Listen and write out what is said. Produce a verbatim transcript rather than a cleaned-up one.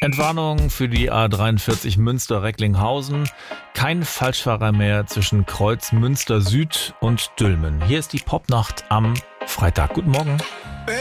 Entwarnung für die A dreiundvierzig Münster-Recklinghausen. Kein Falschfahrer mehr zwischen Kreuz Münster Süd und Dülmen. Hier ist die Popnacht am Freitag. Guten Morgen.